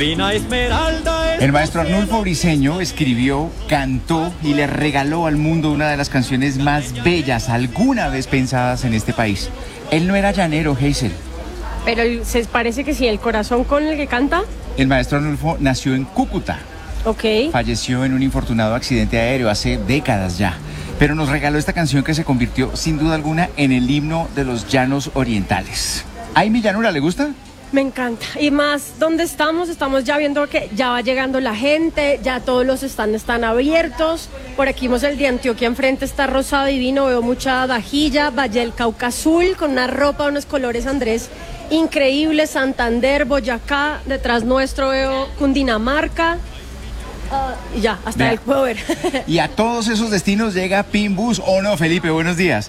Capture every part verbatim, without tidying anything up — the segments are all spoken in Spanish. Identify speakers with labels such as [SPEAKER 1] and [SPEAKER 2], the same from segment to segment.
[SPEAKER 1] fina esmeralda.
[SPEAKER 2] El maestro Arnulfo Briceño escribió, cantó y le regaló al mundo una de las canciones más bellas alguna vez pensadas en este país. Él no era llanero, Hazel.
[SPEAKER 3] Pero se parece que sí, el corazón con el que canta.
[SPEAKER 2] El maestro Arnulfo nació en Cúcuta.
[SPEAKER 3] Ok.
[SPEAKER 2] Falleció en un infortunado accidente aéreo hace décadas ya. Pero nos regaló esta canción que se convirtió, sin duda alguna, en el himno de los llanos orientales. ¿Ay, mi llanura, le gusta?
[SPEAKER 3] Me encanta. Y más, ¿dónde estamos? Estamos ya viendo que ya va llegando la gente, ya todos los stands están abiertos. Por aquí vemos el de Antioquia enfrente, está rosado divino, veo mucha vajilla, Valle del Cauca azul, con una ropa, unos colores, Andrés, increíbles. Santander, Boyacá, detrás nuestro veo Cundinamarca. Uh, y ya, hasta
[SPEAKER 2] Vea.
[SPEAKER 3] el puedo ver.
[SPEAKER 2] Y a todos esos destinos llega Pinbus, ¿o no, Felipe? Buenos días.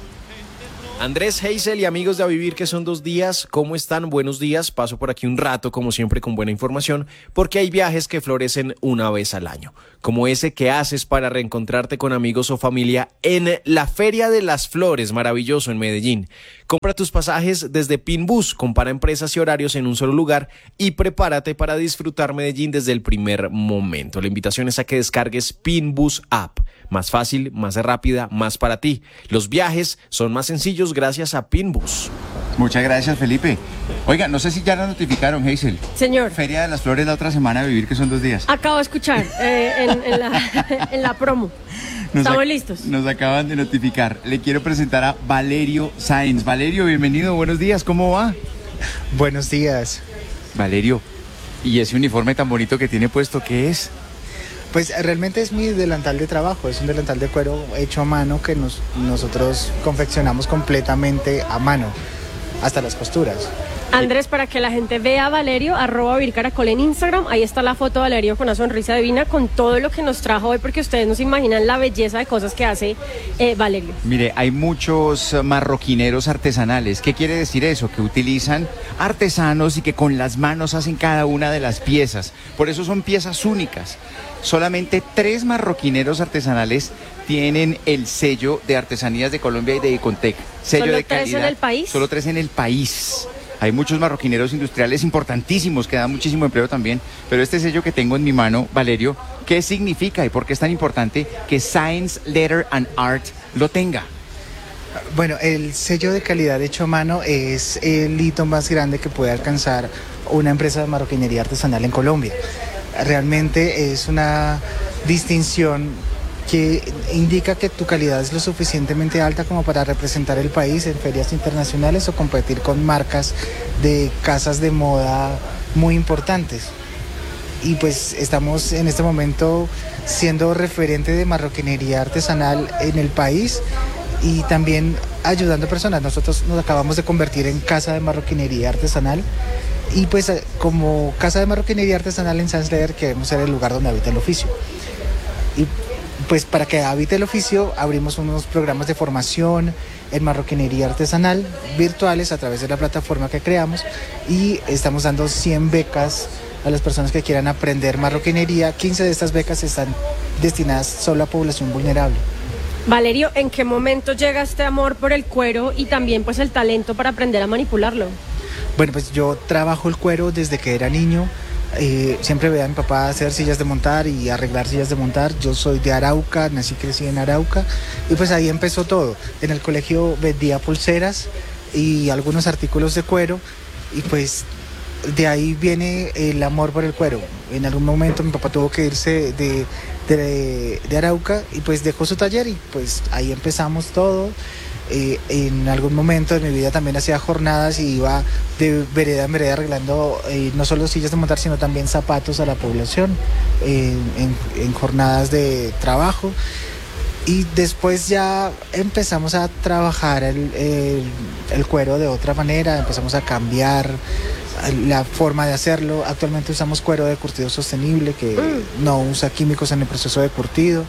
[SPEAKER 4] Andrés, Hazel y amigos de A Vivir, que son dos días, ¿cómo están? Buenos días, paso por aquí un rato, como siempre, con buena información, porque hay viajes que florecen una vez al año, como ese que haces para reencontrarte con amigos o familia en la Feria de las Flores, maravilloso en Medellín. Compra tus pasajes desde Pinbus, compara empresas y horarios en un solo lugar y prepárate para disfrutar Medellín desde el primer momento. La invitación es a que descargues Pinbus App. Más fácil, más rápida, más para ti. Los viajes son más sencillos gracias a Pinbus.
[SPEAKER 2] Muchas gracias, Felipe. Oiga, no sé si ya la notificaron, Hazel.
[SPEAKER 3] Señor.
[SPEAKER 2] Feria de las Flores la otra semana, a Vivir, que son dos días.
[SPEAKER 3] Acabo de escuchar eh, en, en, la, en la promo.
[SPEAKER 2] Nos
[SPEAKER 3] Estamos
[SPEAKER 2] ac-
[SPEAKER 3] listos.
[SPEAKER 2] Nos acaban de notificar. Le quiero presentar a Valerio Sáenz. Valerio, bienvenido, buenos días, ¿cómo va?
[SPEAKER 5] Buenos días.
[SPEAKER 2] Valerio, ¿y ese uniforme tan bonito que tiene puesto, qué es?
[SPEAKER 5] Pues realmente es mi delantal de trabajo, es un delantal de cuero hecho a mano que nos, nosotros confeccionamos completamente a mano, hasta las costuras.
[SPEAKER 3] Andrés, para que la gente vea a Valerio, arroba Vivir Caracol en Instagram, ahí está la foto de Valerio con una sonrisa divina, con todo lo que nos trajo hoy, porque ustedes no se imaginan la belleza de cosas que hace eh, Valerio.
[SPEAKER 2] Mire, hay muchos marroquineros artesanales. ¿Qué quiere decir eso? Que utilizan artesanos y que con las manos hacen cada una de las piezas. Por eso son piezas únicas. Solamente tres marroquineros artesanales tienen el sello de Artesanías de Colombia y de Icontec. Sello
[SPEAKER 3] ¿Solo
[SPEAKER 2] de
[SPEAKER 3] tres
[SPEAKER 2] calidad.
[SPEAKER 3] en el país?
[SPEAKER 2] Solo tres en el país. Hay muchos marroquineros industriales importantísimos que dan muchísimo empleo también, pero este sello que tengo en mi mano, Valerio, ¿qué significa y por qué es tan importante que Science, Letter and Art lo tenga?
[SPEAKER 5] Bueno, el sello de calidad hecho a mano es el hito más grande que puede alcanzar una empresa de marroquinería artesanal en Colombia. Realmente es una distinción que indica que tu calidad es lo suficientemente alta como para representar el país en ferias internacionales o competir con marcas de casas de moda muy importantes. Y pues estamos en este momento siendo referente de marroquinería artesanal en el país y también ayudando a personas. Nosotros nos acabamos de convertir en casa de marroquinería artesanal y pues como casa de marroquinería artesanal en Science Leather queremos ser el lugar donde habita el oficio. Y pues para que habite el oficio abrimos unos programas de formación en marroquinería artesanal virtuales a través de la plataforma que creamos y estamos dando cien becas a las personas que quieran aprender marroquinería. quince de estas becas están destinadas solo a población vulnerable.
[SPEAKER 3] Valerio, ¿en qué momento llega este amor por el cuero y también pues el talento para aprender a manipularlo?
[SPEAKER 5] Bueno, pues yo trabajo el cuero desde que era niño. Eh, siempre veía a mi papá hacer sillas de montar y arreglar sillas de montar. Yo soy de Arauca, nací y crecí en Arauca y pues ahí empezó todo. En el colegio vendía pulseras y algunos artículos de cuero y pues de ahí viene el amor por el cuero. En algún momento mi papá tuvo que irse de, de, de Arauca y pues dejó su taller y pues ahí empezamos todo. Eh, en algún momento de mi vida también hacía jornadas y iba de vereda en vereda arreglando eh, no solo sillas de montar sino también zapatos a la población eh, en, en jornadas de trabajo y después ya empezamos a trabajar el, el, el cuero de otra manera, empezamos a cambiar la forma de hacerlo. Actualmente usamos cuero de curtido sostenible que mm. no usa químicos en el proceso de curtido.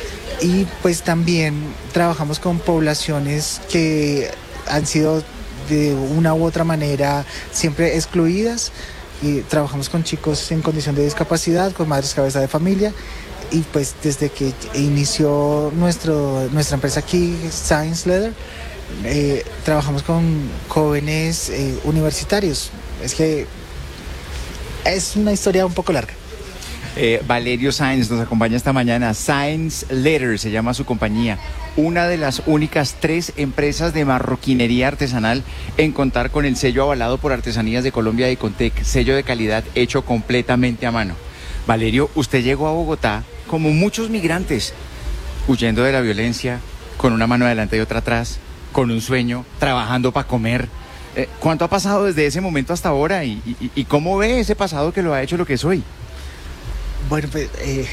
[SPEAKER 5] Y pues también trabajamos con poblaciones que han sido de una u otra manera siempre excluidas y trabajamos con chicos en condición de discapacidad, con madres cabeza de familia y pues desde que inició nuestro, nuestra empresa aquí, Science Leather, eh, trabajamos con jóvenes eh, universitarios. Es que es una historia un poco larga.
[SPEAKER 2] Eh, Valerio Sáenz nos acompaña esta mañana. Sáenz Leather se llama su compañía, una de las únicas tres empresas de marroquinería artesanal en contar con el sello avalado por Artesanías de Colombia y Contec, sello de calidad hecho completamente a mano. Valerio, usted llegó a Bogotá como muchos migrantes, huyendo de la violencia, con una mano adelante y otra atrás, con un sueño, trabajando para comer. Eh, ¿Cuánto ha pasado desde ese momento hasta ahora y, y, y cómo ve ese pasado que lo ha hecho lo que es hoy?
[SPEAKER 5] Bueno, pues eh,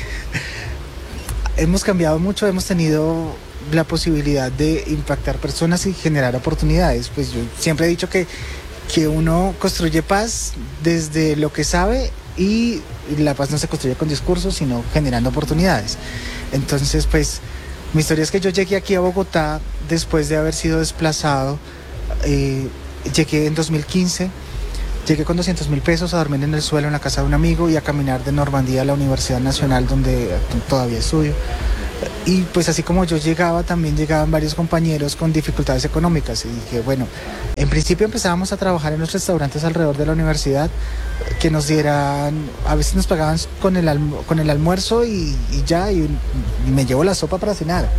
[SPEAKER 5] hemos cambiado mucho, hemos tenido la posibilidad de impactar personas y generar oportunidades. Pues yo siempre he dicho que, que uno construye paz desde lo que sabe y la paz no se construye con discursos, sino generando oportunidades. Entonces, pues mi historia es que yo llegué aquí a Bogotá después de haber sido desplazado. Eh, llegué en dos mil quince. Llegué con doscientos mil pesos a dormir en el suelo en la casa de un amigo y a caminar de Normandía a la Universidad Nacional, donde todavía estudio. Y pues así como yo llegaba, también llegaban varios compañeros con dificultades económicas. Y dije, bueno, en principio empezábamos a trabajar en los restaurantes alrededor de la universidad, que nos dieran, a veces nos pagaban con el, alm- con el almuerzo y, y ya, y, y me llevo la sopa para cenar.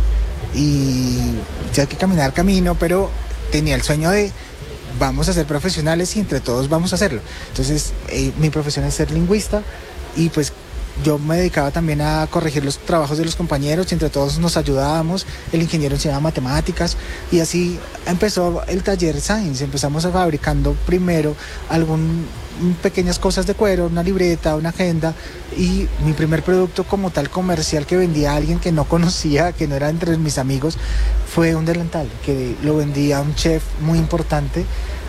[SPEAKER 5] Y ya hay que caminar camino, pero tenía el sueño de... vamos a ser profesionales y entre todos vamos a hacerlo. Entonces, eh, mi profesión es ser lingüista y pues yo me dedicaba también a corregir los trabajos de los compañeros y entre todos nos ayudábamos. El ingeniero enseñaba matemáticas y así empezó el taller Sáenz. Empezamos a fabricando primero algún pequeñas cosas de cuero, una libreta, una agenda, y mi primer producto como tal comercial que vendía a alguien que no conocía, que no era entre mis amigos, fue un delantal que lo vendía a un chef muy importante.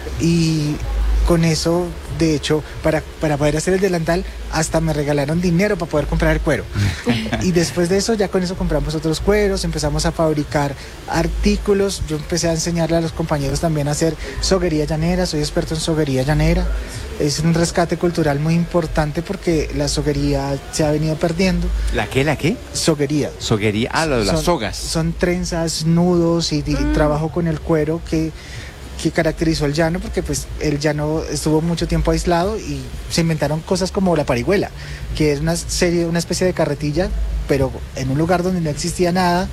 [SPEAKER 5] Y con eso, de hecho, para, para poder hacer el delantal, hasta me regalaron dinero para poder comprar el cuero. Y después de eso, ya con eso compramos otros cueros, empezamos a fabricar artículos. Yo empecé a enseñarle a los compañeros también a hacer soguería llanera, soy experto en soguería llanera. Es un rescate cultural muy importante porque la soguería se ha venido perdiendo.
[SPEAKER 2] ¿La qué, la qué?
[SPEAKER 5] Soguería.
[SPEAKER 2] Soguería, ah, lo de las
[SPEAKER 5] son,
[SPEAKER 2] sogas.
[SPEAKER 5] Son trenzas, nudos y, y mm. trabajo con el cuero que... que caracterizó el llano, porque pues el llano estuvo mucho tiempo aislado y se inventaron cosas como la parihuela, que es una serie, una especie de carretilla, pero en un lugar donde no existía nada,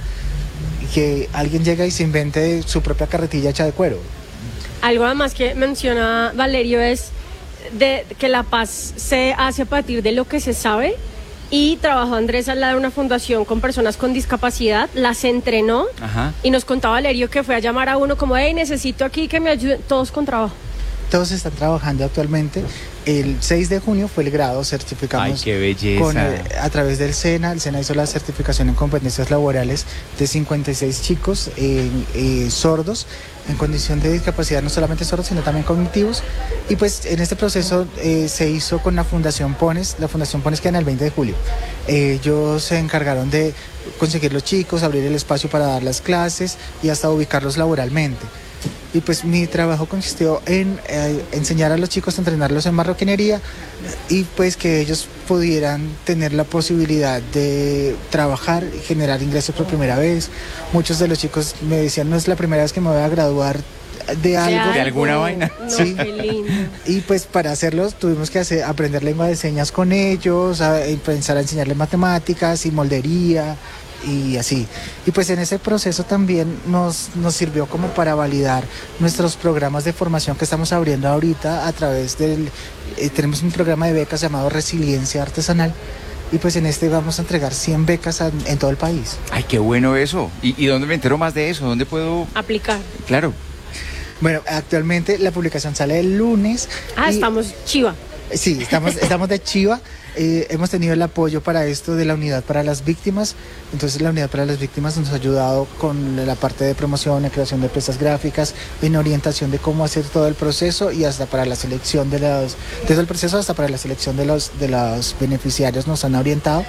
[SPEAKER 5] que alguien llega y se invente su propia carretilla hecha de cuero.
[SPEAKER 3] Algo además que menciona Valerio es de que la paz se hace a partir de lo que se sabe. Y trabajó Andrés al lado de una fundación con personas con discapacidad, las entrenó. Ajá. Y nos contaba Valerio que fue a llamar a uno como, hey, necesito aquí que me ayuden, todos con trabajo.
[SPEAKER 5] Todos están trabajando actualmente. El seis de junio fue el grado, certificamos.
[SPEAKER 2] Ay, qué belleza.
[SPEAKER 5] Con, eh, a través del SENA, el SENA hizo la certificación en competencias laborales de cincuenta y seis chicos eh, eh, sordos, en condición de discapacidad, no solamente sordos, sino también cognitivos. Y pues en este proceso eh, se hizo con la Fundación Pones, la Fundación Pones queda en el veinte de julio. Eh, ellos se encargaron de conseguir los chicos, abrir el espacio para dar las clases y hasta ubicarlos laboralmente. Y pues mi trabajo consistió en eh, enseñar a los chicos a entrenarlos en marroquinería y pues que ellos pudieran tener la posibilidad de trabajar y generar ingresos por primera vez. Muchos de los chicos me decían, no es la primera vez que me voy a graduar de algo.
[SPEAKER 2] ¿De alguna vaina?
[SPEAKER 3] No,
[SPEAKER 5] sí.
[SPEAKER 3] Qué lindo.
[SPEAKER 5] Y pues para hacerlo tuvimos que hacer, aprender lengua de señas con ellos, a, a empezar a enseñarles matemáticas y moldería y así. Y pues en ese proceso también nos, nos sirvió como para validar nuestros programas de formación que estamos abriendo ahorita a través del... Eh, tenemos un programa de becas llamado Resiliencia Artesanal y pues en este vamos a entregar cien becas a, en todo el país.
[SPEAKER 2] Ay, qué bueno eso. ¿Y, y dónde me entero más de eso? ¿Dónde puedo...?
[SPEAKER 3] Aplicar.
[SPEAKER 2] Claro.
[SPEAKER 5] Bueno, actualmente la publicación sale el lunes.
[SPEAKER 3] Ah,
[SPEAKER 5] y...
[SPEAKER 3] estamos chiva.
[SPEAKER 5] Sí, estamos, estamos de chiva. Eh, hemos tenido el apoyo para esto de la Unidad para las Víctimas. Entonces la Unidad para las Víctimas nos ha ayudado con la parte de promoción, la creación de piezas gráficas, en orientación de cómo hacer todo el proceso y hasta para la selección de los, desde el proceso hasta para la selección de los, de los beneficiarios nos han orientado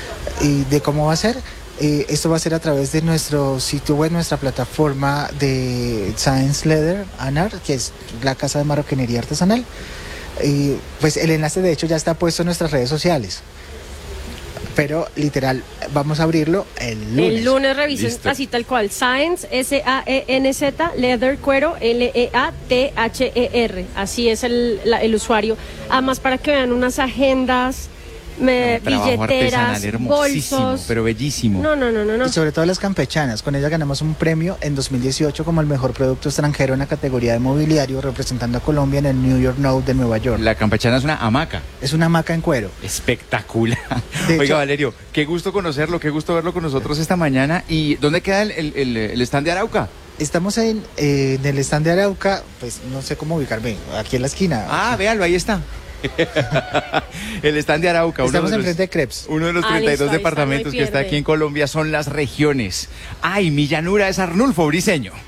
[SPEAKER 5] y de cómo va a ser. Eh, esto va a ser a través de nuestro sitio web, nuestra plataforma de Sáenz Leather ANAR, que es la casa de marroquinería artesanal. Y pues el enlace de hecho ya está puesto en nuestras redes sociales. pero literal, vamos a abrirlo el lunes.
[SPEAKER 3] El lunes revisen
[SPEAKER 2] Listo.
[SPEAKER 3] así tal cual. Science, S A E N Z, Leather, cuero, L E A T H E R. Así es el, la- el usuario. Además, para que vean unas agendas, me-
[SPEAKER 2] Un trabajo
[SPEAKER 3] billeteras,
[SPEAKER 2] artesanal hermosísimo,
[SPEAKER 3] bolsos.
[SPEAKER 2] pero bellísimo.
[SPEAKER 3] No, no, no, no, no.
[SPEAKER 5] Y sobre todo las campechanas, con ella ganamos un premio en dos mil dieciocho como el mejor producto extranjero en la categoría de mobiliario, representando a Colombia en el New York Node de Nueva York.
[SPEAKER 2] La campechana es una hamaca.
[SPEAKER 5] Es una hamaca en cuero.
[SPEAKER 2] Espectacular.
[SPEAKER 5] De
[SPEAKER 2] Oiga,
[SPEAKER 5] hecho-
[SPEAKER 2] Valerio, qué gusto conocerlo, qué gusto verlo con nosotros esta mañana. ¿Y dónde queda el, el- el- el stand de Arauca?
[SPEAKER 5] Estamos en, eh, en el stand de Arauca, pues no sé cómo ubicarme, aquí en la esquina.
[SPEAKER 2] Ah, véalo, ahí está. El stand de Arauca. uno
[SPEAKER 5] Estamos
[SPEAKER 2] de
[SPEAKER 5] en
[SPEAKER 2] los-
[SPEAKER 5] frente de Crepes.
[SPEAKER 2] Uno de los
[SPEAKER 3] Ah,
[SPEAKER 2] treinta y dos
[SPEAKER 3] listo, ahí está, no hay
[SPEAKER 2] departamentos que está
[SPEAKER 3] pierde.
[SPEAKER 2] aquí en Colombia son las regiones. Ay, mi llanura es Arnulfo Briseño.